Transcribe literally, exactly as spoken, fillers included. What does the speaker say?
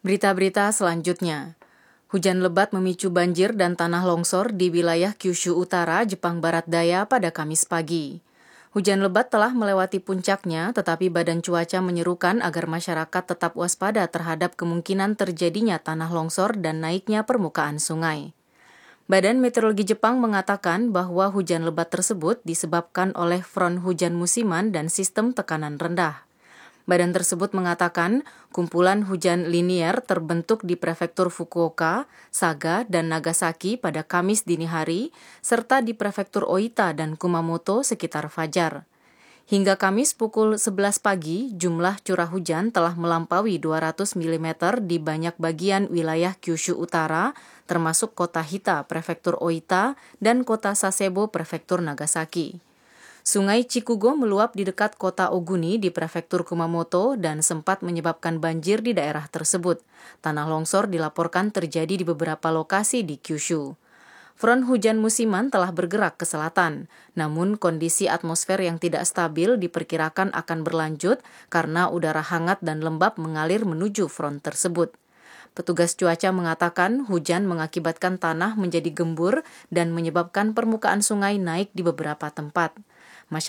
Berita-berita selanjutnya. Hujan lebat memicu banjir dan tanah longsor di wilayah Kyushu Utara, Jepang Barat Daya pada Kamis pagi. Hujan lebat telah melewati puncaknya, tetapi Badan Cuaca menyerukan agar masyarakat tetap waspada terhadap kemungkinan terjadinya tanah longsor dan naiknya permukaan sungai. Badan Meteorologi Jepang mengatakan bahwa hujan lebat tersebut disebabkan oleh front hujan musiman dan sistem tekanan rendah. Badan tersebut mengatakan kumpulan hujan linier terbentuk di prefektur Fukuoka, Saga, dan Nagasaki pada Kamis dini hari, serta di prefektur Oita dan Kumamoto sekitar fajar. Hingga Kamis pukul sebelas pagi, jumlah curah hujan telah melampaui dua ratus milimeter di banyak bagian wilayah Kyushu Utara, termasuk kota Hita, prefektur Oita, dan kota Sasebo, prefektur Nagasaki. Sungai Chikugo meluap di dekat kota Oguni di prefektur Kumamoto dan sempat menyebabkan banjir di daerah tersebut. Tanah longsor dilaporkan terjadi di beberapa lokasi di Kyushu. Front hujan musiman telah bergerak ke selatan, namun kondisi atmosfer yang tidak stabil diperkirakan akan berlanjut karena udara hangat dan lembab mengalir menuju front tersebut. Petugas cuaca mengatakan hujan mengakibatkan tanah menjadi gembur dan menyebabkan permukaan sungai naik di beberapa tempat.